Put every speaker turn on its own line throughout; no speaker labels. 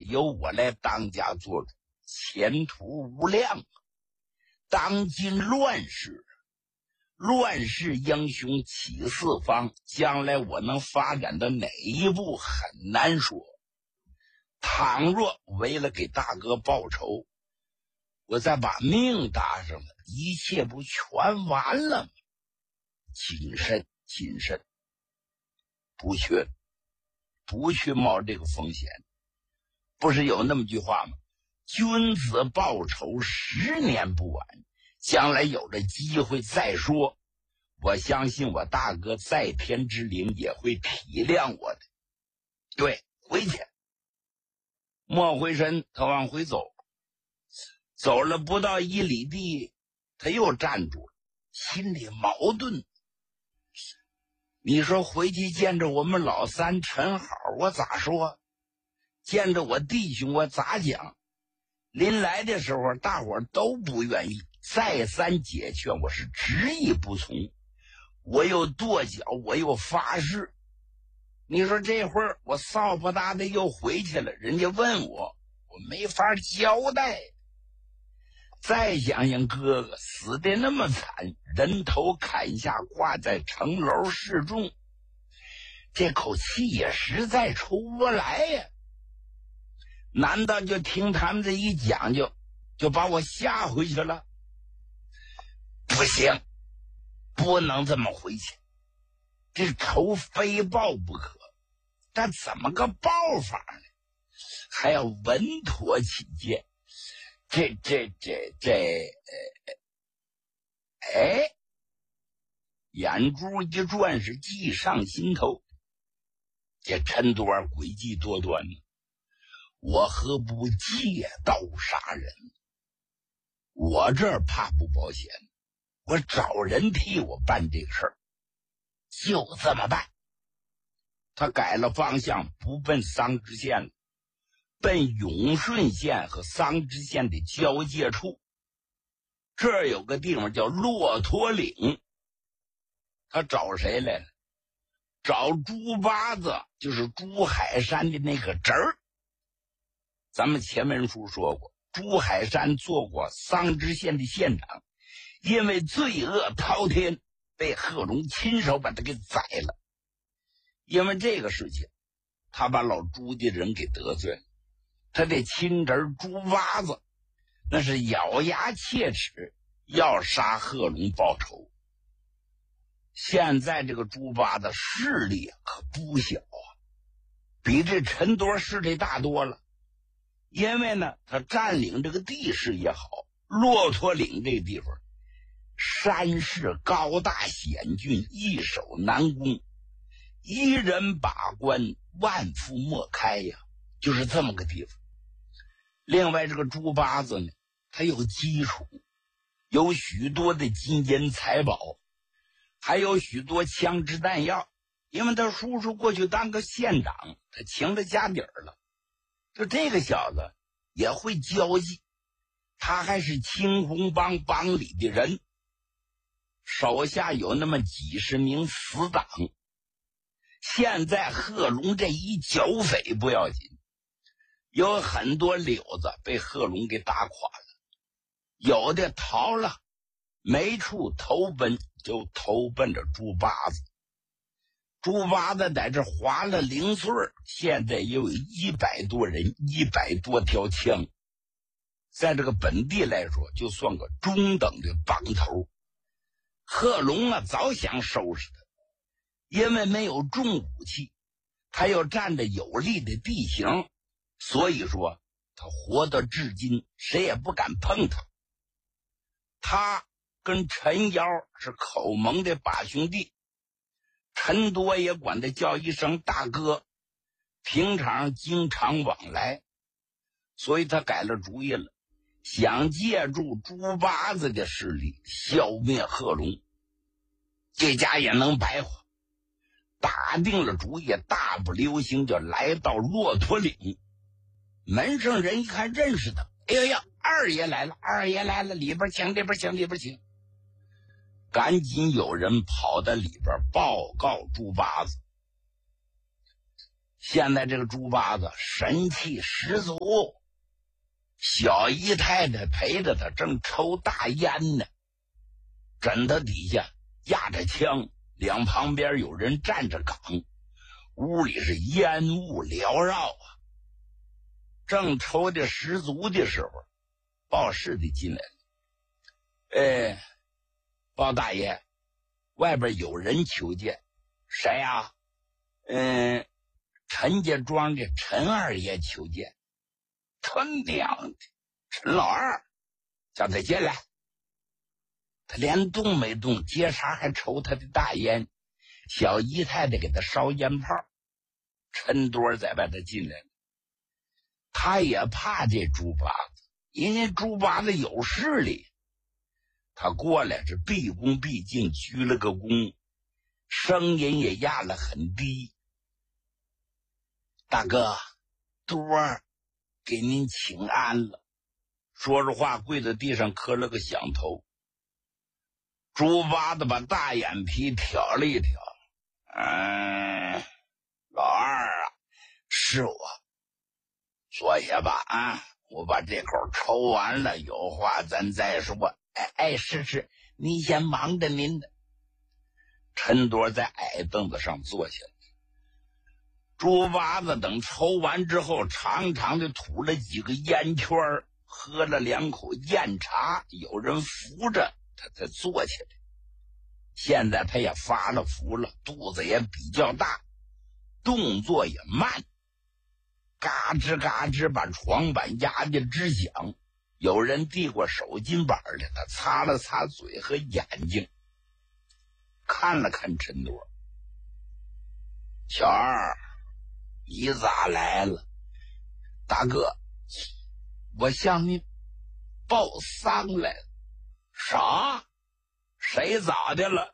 由我来当家做主，前途无量。当今乱世，乱世英雄起四方，将来我能发展到哪一步很难说。倘若为了给大哥报仇，我再把命搭上了，一切不全完了吗？谨慎谨慎，不去冒这个风险。不是有那么句话吗？君子报仇10年不晚，将来有了机会再说。我相信我大哥在天之灵也会体谅我的。对，回去。莫回身，他往回走，走了不到1里地，他又站住了，心里矛盾。你说回去见着我们老三陈好，我咋说？见着我弟兄我咋讲？临来的时候大伙都不愿意，再三解劝，我是执意不从。我又跺脚，我又发誓。你说这会儿我扫不搭的又回去了，人家问我，我没法交代。再想想哥哥死得那么惨，人头砍下挂在城楼示众，这口气也实在出不来呀。难道就听他们这一讲就把我吓回去了？不行，不能这么回去，这仇非报不可。但怎么个报法呢？还要稳妥起见。眼珠一转，是计上心头。这陈多儿诡计多端呢，我何不借刀杀人？我这儿怕不保险，我找人替我办这个事儿，就这么办。他改了方向，不奔桑植县了，奔永顺县和桑植县的交界处。这儿有个地方叫骆驼岭。他找谁来了？找猪八子，就是朱海山的那个侄儿。咱们前文书说过，朱海山做过桑植县的县长，因为罪恶滔天，被贺龙亲手把他给宰了。因为这个事情，他把老朱家人给得罪了。他的亲侄朱八子那是咬牙切齿，要杀贺龙报仇。现在这个朱八子势力可不小啊，比这陈多势力大多了。因为呢，他占领这个地势也好，骆驼岭这个地方山势高大险峻，易守难攻，一人把关，万夫莫开呀，就是这么个地方。另外这个朱八子呢，他有基础，有许多的金银财宝，还有许多枪支弹药。因为他叔叔过去当个县长，他请他家底儿了。就这个小子也会交际，他还是青红帮帮里的人，手下有那么几十名死党。现在贺龙这一剿匪不要紧，有很多柳子被贺龙给打垮了，有的逃了，没处投奔，就投奔着猪八子。猪八子在这划了0岁，现在也有100多人，100多条枪，在这个本地来说就算个中等的帮头。贺龙啊早想收拾他，因为没有重武器，他又占着有利的地形，所以说他活到至今谁也不敢碰他。他跟陈瑶是口盟的把兄弟，陈多也管他叫一声大哥，平常经常往来，所以他改了主意了，想借助猪八子的势力消灭贺龙。这家也能白话，打定了主意，大步流星就来到骆驼岭。门上人一看认识他，哎呦呀，二爷来了，二爷来了，里边请，里边请，里边请。赶紧有人跑到里边报告猪八子。 现在这个猪八子神气十足，小姨太太陪着他正抽大烟呢，枕头底下压着枪，两旁边有人站着岗，屋里是烟雾缭绕啊。正抽的十足的时候，报事的进来了。包大爷，外边有人求见。谁呀？陈家庄的陈二爷求见。他娘的，陈老二，叫他进来。他连动没动，接茬还抽他的大烟。小姨太太给他烧烟泡。陈多在外头进来了。他也怕这猪八子，因为猪八子有势力。他过来是毕恭毕敬鞠了个躬，声音也压了很低。大哥，多给您请安了。说着话跪在地上磕了个响头。猪八子把大眼皮挑了一挑。老二啊，是我。坐下吧啊，我把这口抽完了，有话咱再说。是，您先忙着您的。陈多在矮凳子上坐下了。猪八子等抽完之后，长长的吐了几个烟圈，喝了2口酽茶，有人扶着他才坐起来。现在他也发了福了，肚子也比较大，动作也慢，嘎吱嘎吱把床板压得直响。有人递过手巾板来，他擦了擦嘴和眼睛，看了看陈多。小二，你咋来了？大哥，我向你报丧来了。啥？谁咋的了？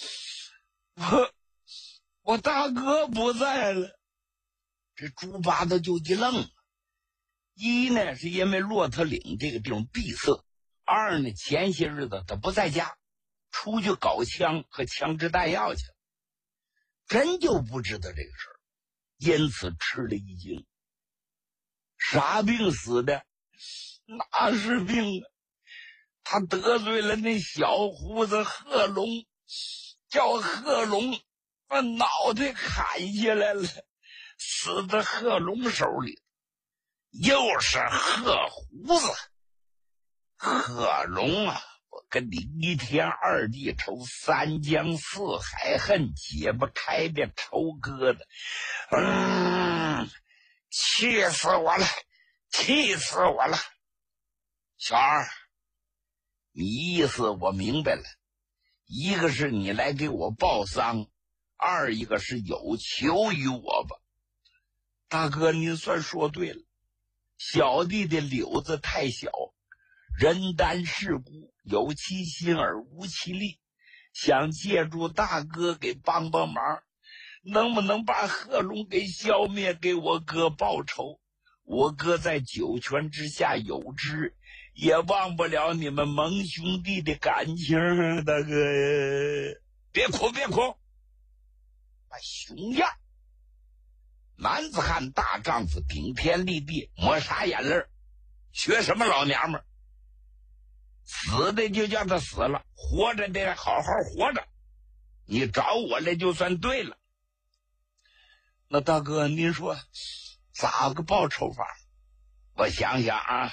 我大哥不在了。这猪八子就一愣。一呢，是因为骆驼岭这个地方闭塞；二呢，前些日子他不在家，出去搞枪和枪支弹药去了，真就不知道这个事儿，因此吃了一惊。啥病死的？哪是病啊？他得罪了那小胡子贺龙，叫贺龙把脑袋砍下来了，死在贺龙手里。又是贺胡子，贺龙啊，我跟你1天2地仇，3江4海恨，解不开的仇疙瘩。气死我了，气死我了。小二，你意思我明白了，一个是你来给我报丧，二一个是有求于我吧。大哥，您算说对了。小弟的柳子太小，人单势孤，有其心而无其力，想借助大哥给帮帮忙，能不能把贺龙给消灭，给我哥报仇？我哥在九泉之下有知，也忘不了你们盟兄弟的感情。大哥，别哭别哭，把熊样，男子汉大丈夫，顶天立地，抹啥眼泪？学什么老娘们？死的就叫他死了，活着得好好活着。你找我来就算对了。那大哥，您说咋个报仇法？我想想啊，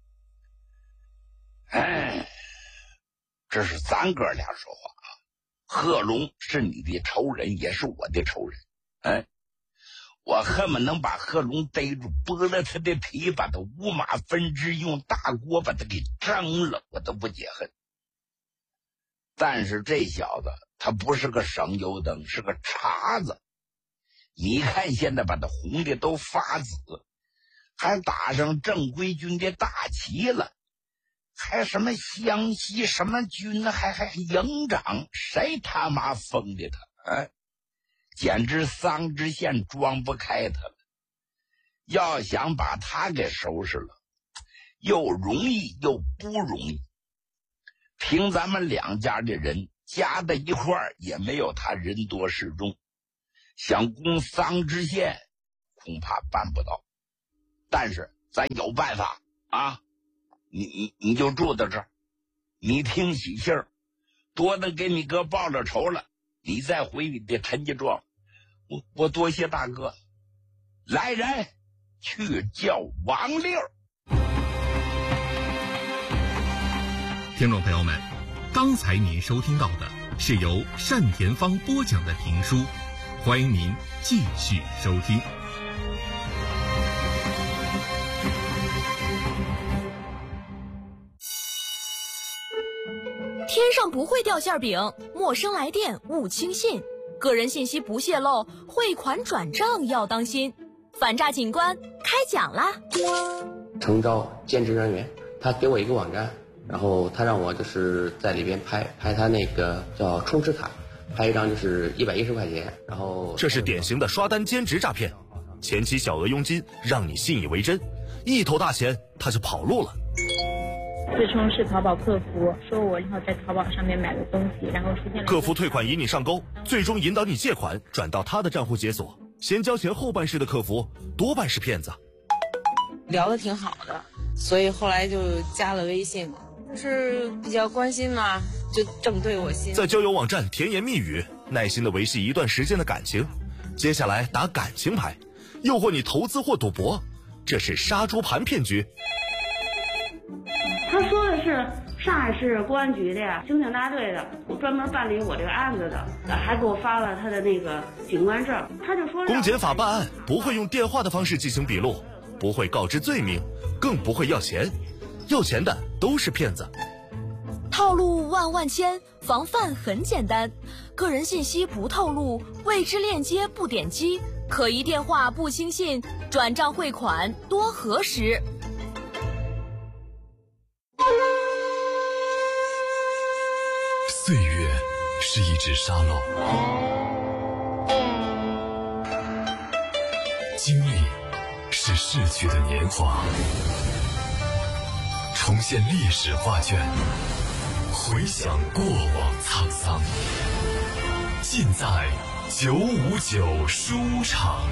这是咱哥俩说话啊。贺龙是你的仇人，也是我的仇人。我恨不能把贺龙逮住，剥了他的皮，把他五马分尸，用大锅把他给蒸了，我都不解恨。但是这小子他不是个省油灯，是个茬子。你看现在把他红的都发紫，还打上正规军的大旗了，还什么湘西什么军，还营长，谁他妈封的他？简直桑知县装不开他了。要想把他给收拾了，又容易又不容易。凭咱们两家的人加在一块儿，也没有他人多势众。想攻桑知县， 恐怕办不到。但是咱有办法啊！你就住在这儿，你听喜信儿，多的给你哥报了仇了，你再回你的陈家庄。我多谢大哥。来人，去叫王六。
听众朋友们，刚才您收听到的是由单田芳播讲的评书，欢迎您继续收听。
天上不会掉馅饼，陌生来电勿轻信，个人信息不泄露，汇款转账要当心。反诈警官开讲啦！
诚招兼职人员，他给我一个网站，然后他让我就是在里边拍他那个叫充值卡，拍一张就是110块钱，然后
这是典型的刷单兼职诈骗，前期小额佣金让你信以为真，一头大钱他就跑路了。
自称是淘宝客服，说我然后在淘宝上面买的东西，然后出现了
客服退款引你上钩，最终引导你借款转到他的账户解锁，先交钱后办事的客服多半是骗子。
聊得挺好的，所以后来就加了微信，是比较关心嘛，就正对我心。
在交友网站甜言蜜语，耐心的维系一段时间的感情，接下来打感情牌，诱惑你投资或赌博，这是杀猪盘骗局。
他说的是上海市公安局的呀，刑警大队的，专门办理我这个案子的，还给我发了他的那个警官证。他就说
公检法办案不会用电话的方式进行笔录，不会告知罪名，更不会要钱，要钱的都是骗子。
套路万万千，防范很简单，个人信息不透露，未知链接不点击，可疑电话不轻信，转账汇款多核实。
岁月是一纸沙漏，经历是逝去的年华，重现历史画卷，回想过往沧桑，尽在959书场。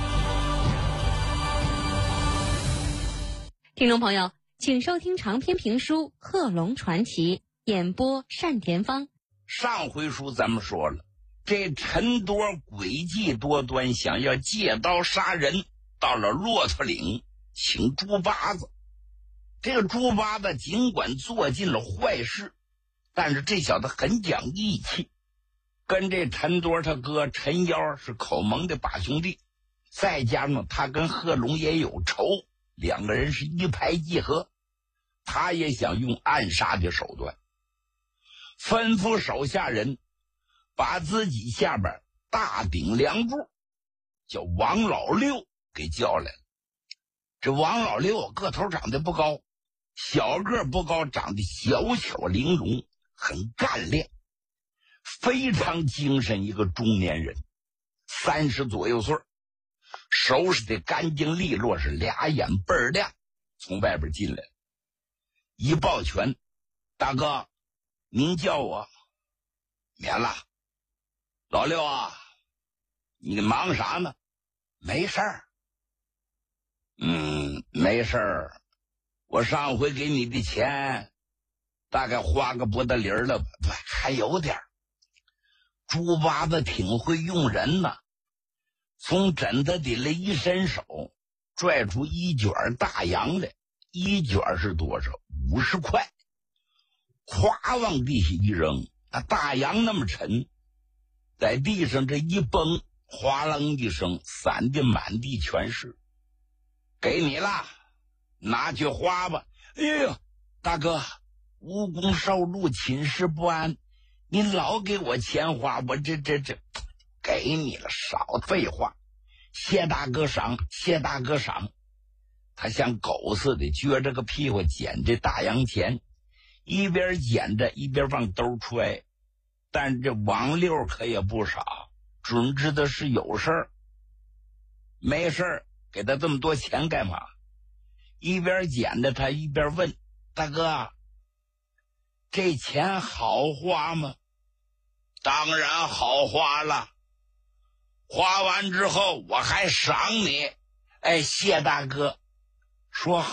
听众朋友，请收听长篇评书《贺龙传奇》，演播单田芳。
上回书咱们说了，这陈多诡计多端，想要借刀杀人，到了骆驼岭请猪八子。这个猪八子尽管做尽了坏事，但是这小子很讲义气，跟这陈多他哥陈幺是口盟的把兄弟，再加上他跟贺龙也有仇，两个人是一拍即合。他也想用暗杀的手段，吩咐手下人把自己下边大顶梁柱叫王老六给叫来了。这王老六个头长得不高，小个不高，长得小巧玲珑，很干练，非常精神，一个中年人，30左右岁，收拾的干净利落，是俩眼倍儿亮，从外边进来了，一抱拳：“大哥，您叫我。”“免了。”“老六啊，你忙啥呢？”“没事儿。”“没事儿。我上回给你的钱，大概花个不得零了吧，还有点儿。”猪八子挺会用人呐，从枕头底下一伸手，拽出一卷大洋来，一卷是多少？50块。咵往地下一扔，那大洋那么沉，在地上这一蹦，哗楞一声，散的满地全是。“给你了，拿去花吧。”“哎呦，大哥，无功受禄，寝食不安，您老给我钱花，我这给你了，少废话。谢大哥赏，谢大哥赏。”他像狗似的撅着个屁股捡这大洋钱，一边捡着一边往兜揣。但这王六可也不傻，准知道是有事儿，没事儿给他这么多钱干嘛？一边捡着他一边问：“大哥，这钱好花吗？”“当然好花了， 花完之后我还赏你。哎，谢大哥。说